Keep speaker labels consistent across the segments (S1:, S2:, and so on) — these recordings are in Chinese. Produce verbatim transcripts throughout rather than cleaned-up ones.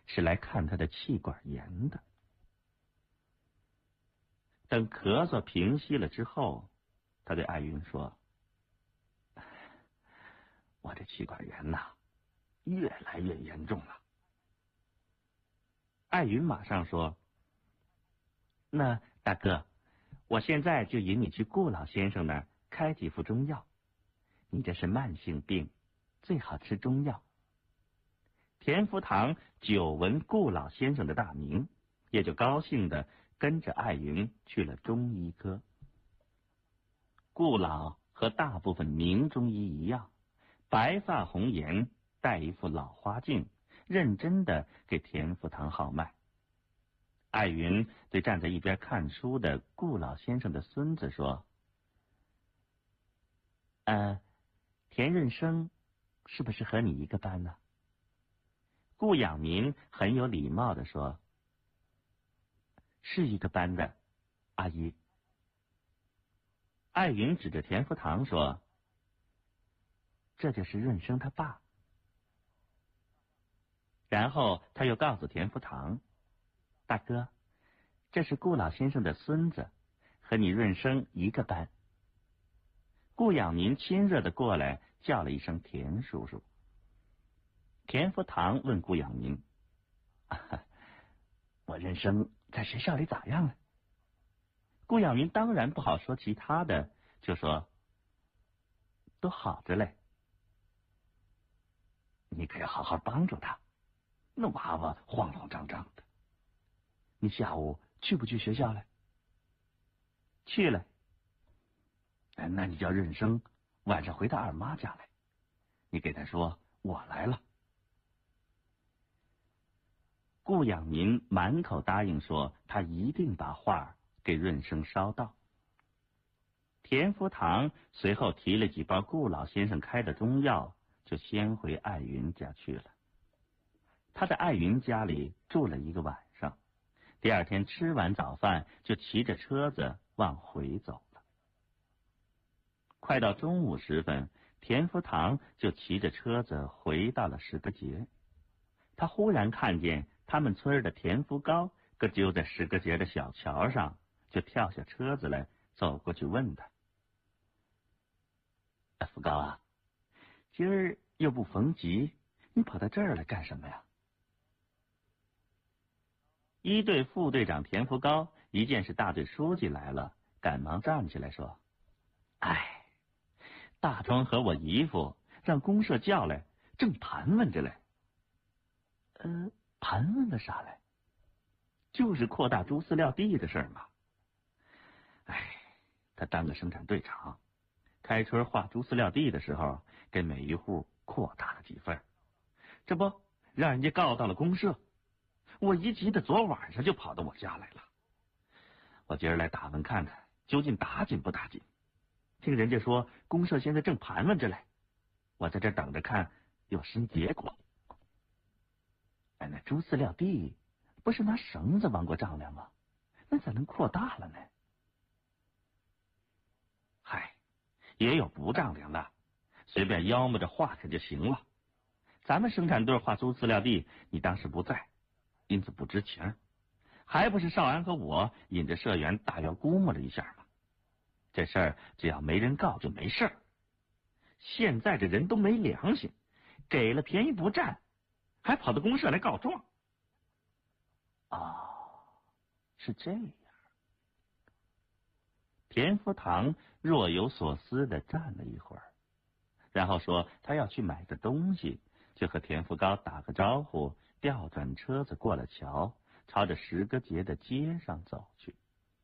S1: 是来看他的气管炎的。等咳嗽平息了之后，他对艾云说：“我这气管炎呐，越来越严重了。”艾云马上说：“那大哥，我现在就引你去顾老先生那儿开几副中药。你这是慢性病，最好吃中药。”田福堂久闻顾老先生的大名，也就高兴的跟着艾云去了中医科。顾老和大部分名中医一样，白发红颜，戴一副老花镜，认真的给田福堂号脉。艾云对站在一边看书的顾老先生的孙子说：“呃，田润生是不是和你一个班呢？”顾养民很有礼貌的说：“是一个班的，阿姨。”艾云指着田福堂说：“这就是润生他爸。”然后他又告诉田福堂：“大哥，这是顾老先生的孙子，和你润生一个班。”顾养民亲热的过来叫了一声田叔叔。田福堂问顾养民：“啊，我润生在学校里咋样了？”顾养民当然不好说其他的，就说：“都好着嘞。”“你可要好好帮助他，那娃娃慌慌张张的。你下午去不去学校了？”“去了。”“哎，那你叫润生晚上回他二妈家来，你给他说我来了。”顾养民满口答应说他一定把话给润生捎到。田福堂随后提了几包顾老先生开的中药，就先回艾云家去了。他在艾云家里住了一个晚上，第二天吃完早饭就骑着车子往回走了。快到中午时分，田福堂就骑着车子回到了石圪节。他忽然看见他们村的田福高搁揪在石圪节的小桥上，就跳下车子来，走过去问他：“哎，福高啊，今儿又不逢集，你跑到这儿来干什么呀？”一队副队长田福高一见是大队书记来了，赶忙站起来说：“哎，大庄和我姨夫让公社叫来，正盘问着嘞。”“呃，盘问个啥来？”“就是扩大猪饲料地的事儿嘛。”“哎，他当个生产队长，开春划猪饲料地的时候，给每一户扩大了几份，这不让人家告到了公社。我一急的昨晚上就跑到我家来了。我今儿来打问看看究竟打紧不打紧，听人家说公社现在正盘问着嘞，我在这等着看有新结果。哎，那猪饲料地不是拿绳子往过丈量吗？那咋能扩大了呢？”“嗨，也有不丈量的，随便腰摸着划开就行了。咱们生产队划猪饲料地，你当时不在，因此不知情，还不是少安和我引着社员大约估摸了一下吗？这事儿只要没人告就没事儿。现在这人都没良心，给了便宜不占，还跑到公社来告状。”“哦，是这样。”田福堂若有所思地站了一会儿，然后说他要去买个东西，就和田福高打个招呼，调转车子过了桥，朝着石圪节的街上走去。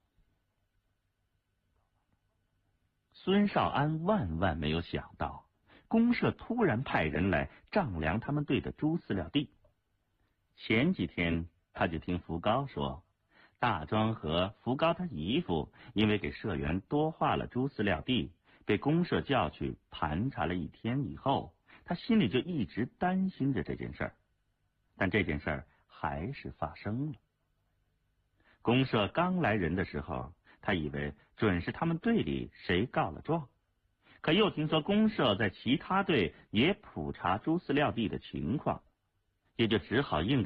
S1: 孙少安万万没有想到，公社突然派人来丈量他们队的猪饲料地。前几天他就听福高说，大庄和福高他姨夫因为给社员多划了猪饲料地，被公社叫去盘查了一天以后，他心里就一直担心着这件事儿。但这件事儿还是发生了。公社刚来人的时候，他以为准是他们队里谁告了状，可又听说公社在其他队也普查猪饲料地的情况，也就只好硬着